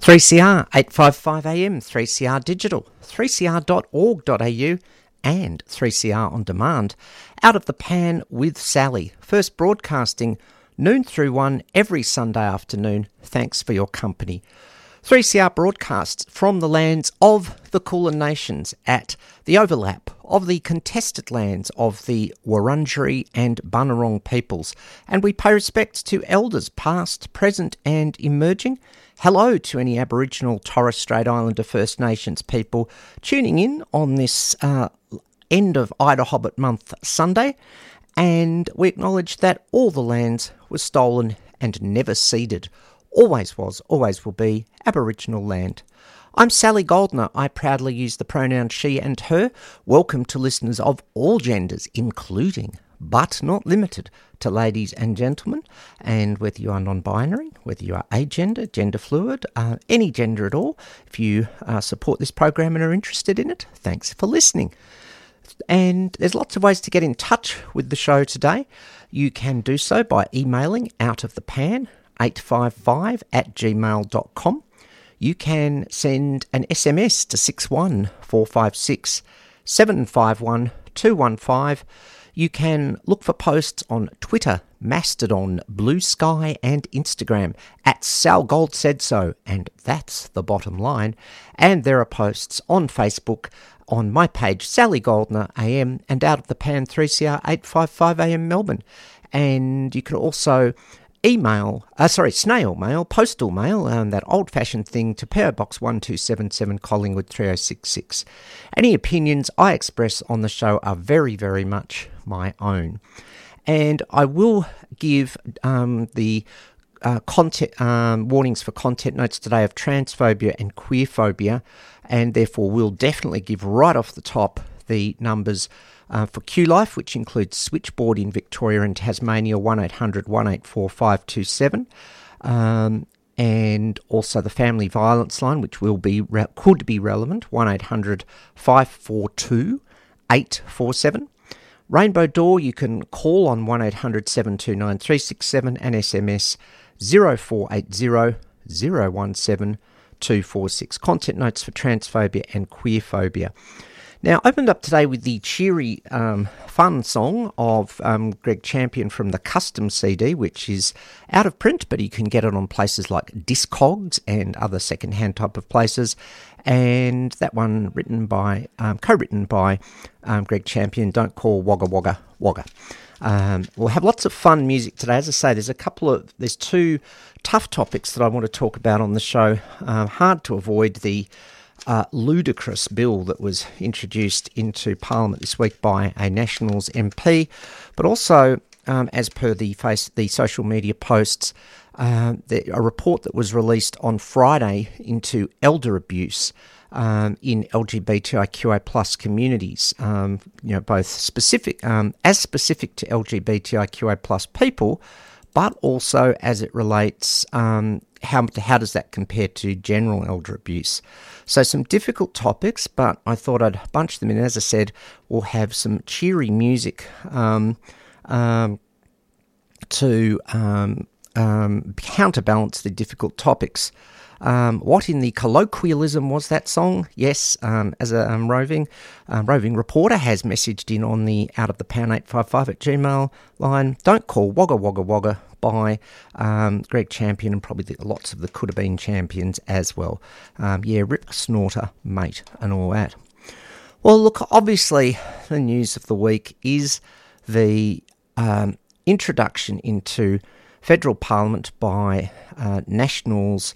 3CR 855 AM, 3CR Digital, 3cr.org.au and 3CR On Demand. Out of the Pan with Sally. First broadcasting noon through 1 every Sunday afternoon. Thanks for your company. 3CR broadcasts from the lands of the Kulin Nations at the overlap of the contested lands of the Wurundjeri and Bunurong peoples, and we pay respects to elders past, present and emerging. Hello to any Aboriginal Torres Strait Islander First Nations people tuning in on this end of Ida Hobbit month Sunday, and we acknowledge that all the lands were stolen and never ceded. Always was, always will be Aboriginal land. I'm Sally Goldner. I proudly use the pronouns she and her. Welcome to listeners of all genders, including, but not limited to, ladies and gentlemen. And whether you are non-binary, whether you are agender, gender fluid, any gender at all, if you support this program and are interested in it, thanks for listening. And there's lots of ways to get in touch with the show today. You can do so by emailing outofthepan855@gmail.com. You can send an SMS to 61456 751 215. You can look for posts on Twitter, Mastodon, Blue Sky and Instagram at Sal Gold Said So, and that's the bottom line. And there are posts on Facebook on my page, Sally Goldner AM, and Out of the Pan 3CR 855 AM Melbourne. And you can also snail mail, postal mail, that old-fashioned thing, to PO Box 1277 Collingwood 3066. Any opinions I express on the show are very, very much my own. And I will give the content warnings for content notes today of transphobia and queerphobia, and therefore we'll definitely give right off the top the numbers for QLife, which includes Switchboard in Victoria and Tasmania, 1800 184 527, and also the Family Violence Line, which could be relevant, 1800 542 847. Rainbow Door, you can call on 1800 729 367 and SMS 0480 017 246. Content notes for transphobia and queerphobia. Now, opened up today with the cheery, fun song of Greg Champion from the Custom CD, which is out of print, but you can get it on places like Discogs and other second-hand type of places. And that one co-written by Greg Champion, Don't Call Wagga Wagga Wagga. We'll have lots of fun music today. As I say, there's two tough topics that I want to talk about on the show. Hard to avoid the ludicrous bill that was introduced into Parliament this week by a Nationals MP, but also, as per the social media posts, a report that was released on Friday into elder abuse in LGBTIQA+ communities, both specific to LGBTIQA+ people, but also as it relates, how does that compare to general elder abuse? So some difficult topics, but I thought I'd bunch them in. As I said, we'll have some cheery music to counterbalance the difficult topics. What in the colloquialism was that song? Yes, as a roving reporter has messaged in on the Out of the Pan 855 at Gmail line, Don't Call Wagga Wagga Wagga by Greg Champion and probably lots of the could have been champions as well. Rip Snorter, mate, and all that. Well, look, obviously the news of the week is the introduction into federal parliament by a Nationals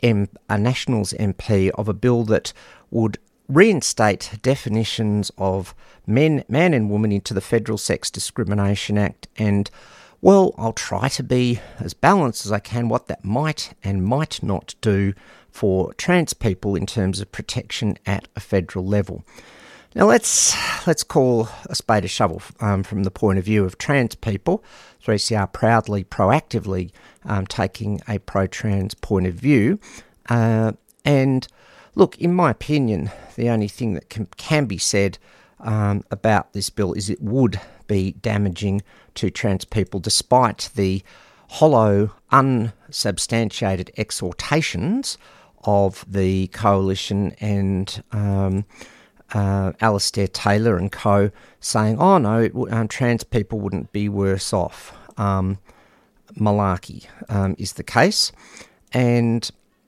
MP of a bill that would reinstate definitions of man and woman into the Federal Sex Discrimination Act, and, well, I'll try to be as balanced as I can what that might and might not do for trans people in terms of protection at a federal level. Now let's call a spade a shovel from the point of view of trans people. 3CR proudly, proactively taking a pro-trans point of view. And look, in my opinion, the only thing that can be said about this bill is it would be damaging to trans people, despite the hollow, unsubstantiated exhortations of the coalition and Alastair Taylor and co saying, oh no, trans people wouldn't be worse off. Malarkey is the case. And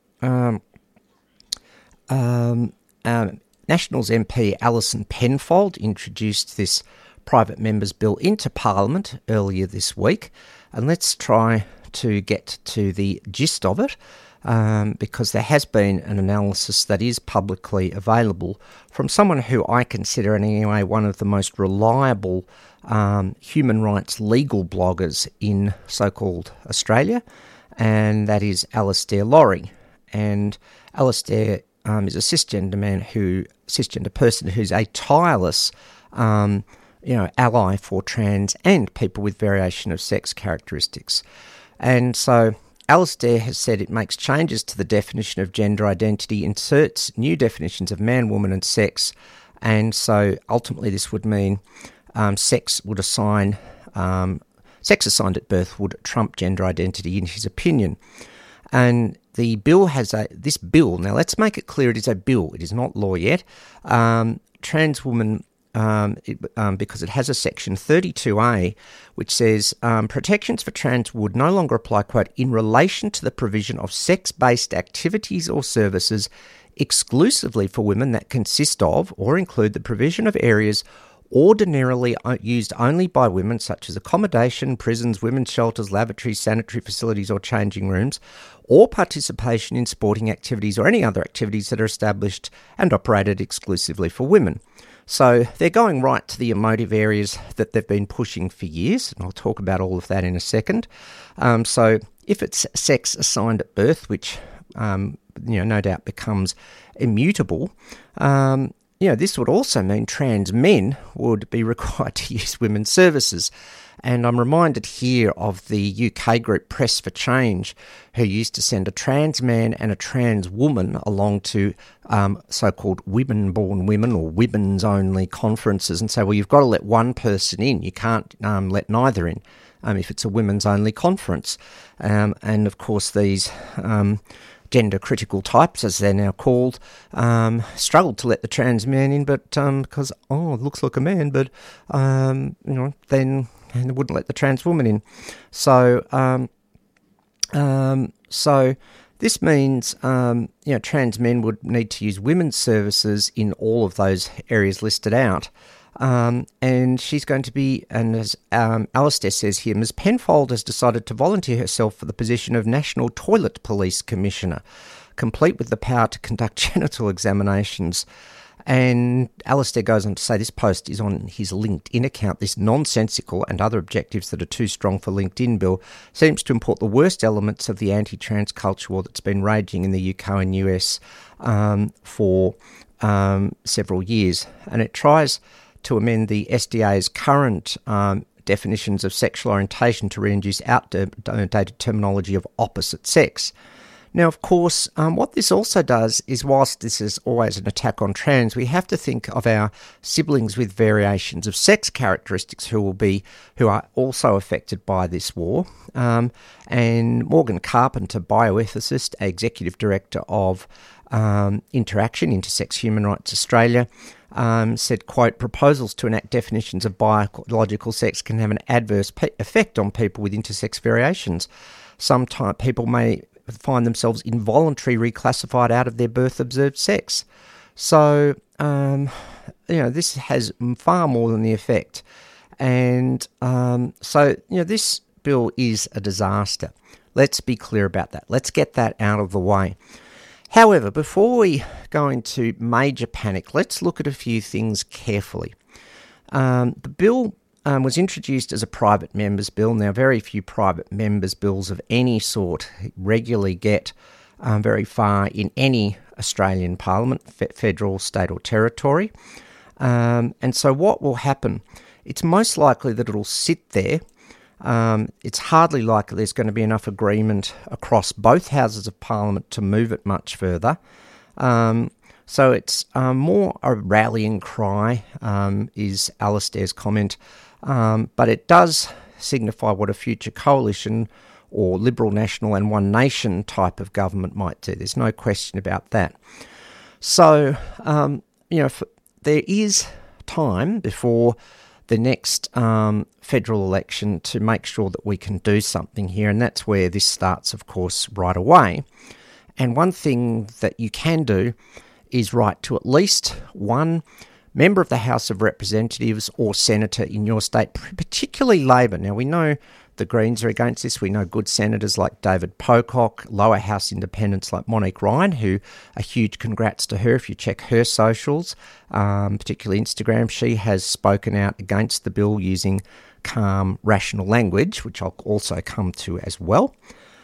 Nationals MP Alison Penfold introduced this private members bill into Parliament earlier this week. And let's try to get to the gist of it, because there has been an analysis that is publicly available from someone who I consider anyway one of the most reliable human rights legal bloggers in so-called Australia, and that is Alastair Lorry. And Alastair is a cisgender person who's a tireless ally for trans and people with variation of sex characteristics. And so Alastair has said it makes changes to the definition of gender identity, inserts new definitions of man, woman and sex, and so ultimately this would mean sex assigned at birth would trump gender identity in his opinion. And the bill has this bill, now let's make it clear it is a bill, it is not law yet, trans woman, because it has a section 32A which says protections for trans would no longer apply, quote, in relation to the provision of sex-based activities or services exclusively for women that consist of or include the provision of areas ordinarily used only by women, such as accommodation, prisons, women's shelters, lavatories, sanitary facilities or changing rooms, or participation in sporting activities or any other activities that are established and operated exclusively for women. So they're going right to the emotive areas that they've been pushing for years, and I'll talk about all of that in a second. So if it's sex assigned at birth, which no doubt becomes immutable, this would also mean trans men would be required to use women's services. And I'm reminded here of the UK group Press for Change, who used to send a trans man and a trans woman along to so-called women-born women or women's-only conferences and say, well, you've got to let one person in. You can't let neither in if it's a women's-only conference. And, of course, these gender-critical types, as they're now called, struggled to let the trans man in, but because, it looks like a man, but, then they wouldn't let the trans woman in. So this means, trans men would need to use women's services in all of those areas listed out. And she's going to be, and as Alastair says here, Ms. Penfold has decided to volunteer herself for the position of National Toilet Police Commissioner, complete with the power to conduct genital examinations. And Alastair goes on to say this post is on his LinkedIn account. This nonsensical and other objectives that are too strong for LinkedIn bill seems to import the worst elements of the anti-trans culture war that's been raging in the UK and US for several years. And it tries to amend the SDA's current definitions of sexual orientation to reintroduce outdated terminology of opposite sex. Now, of course, what this also does is, whilst this is always an attack on trans, we have to think of our siblings with variations of sex characteristics who are also affected by this war. And Morgan Carpenter, bioethicist, executive director of Interaction, Intersex Human Rights Australia, said, quote, proposals to enact definitions of biological sex can have an adverse effect on people with intersex variations. Sometimes people may find themselves involuntarily reclassified out of their birth observed sex. So, this has far more than the effect. And this bill is a disaster. Let's be clear about that. Let's get that out of the way. However, before we go into major panic, let's look at a few things carefully. The bill was introduced as a private members bill. Now, very few private members bills of any sort regularly get very far in any Australian parliament, federal, state or territory. And so what will happen? It's most likely that it'll sit there. It's hardly likely there's going to be enough agreement across both houses of parliament to move it much further. So it's more a rallying cry, is Alastair's comment. But it does signify what a future coalition or Liberal National and One Nation type of government might do. There's no question about that. So, there is time before the next federal election to make sure that we can do something here, and that's where this starts, of course, right away. And one thing that you can do is write to at least one member of the House of Representatives or senator in your state, particularly Labor. Now, we know the Greens are against this. We know good senators like David Pocock, lower house independents like Monique Ryan, who a huge congrats to her. If you check her socials, particularly Instagram, she has spoken out against the bill using calm, rational language, which I'll also come to as well.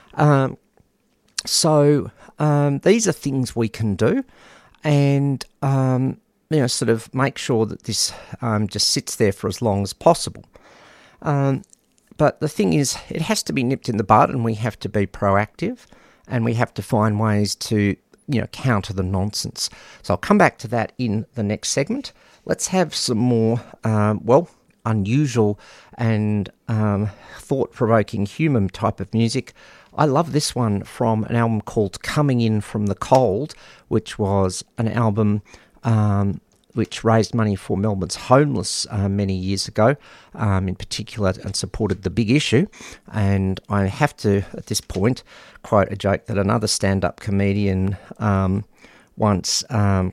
So these are things we can do, and sort of make sure that this just sits there for as long as possible. But the thing is, it has to be nipped in the bud, and we have to be proactive, and we have to find ways to, counter the nonsense. So I'll come back to that in the next segment. Let's have some more, unusual and thought-provoking human type of music. I love this one from an album called Coming In From the Cold, which was an album which raised money for Melbourne's homeless many years ago, in particular, and supported the Big Issue. And I have to, at this point, quote a joke that another stand-up comedian once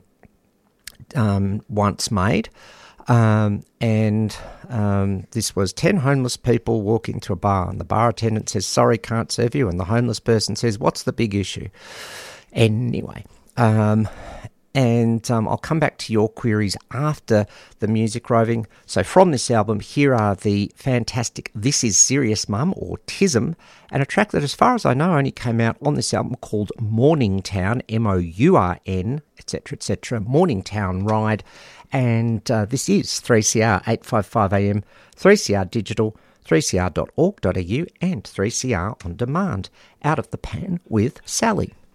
made. This was 10 homeless people walk into a bar, and the bar attendant says, "Sorry, can't serve you," and the homeless person says, "What's the big issue?" Anyway, I'll come back to your queries after the music roving. So from this album, here are the fantastic This Is Serious Mum, or TISM, and a track that, as far as I know, only came out on this album called Morningtown, MOURN, etc., etc., Morningtown Ride. And this is 3CR 855 AM, 3CR Digital, 3cr.org.au, and 3CR On Demand. Out of the Pan with Sally.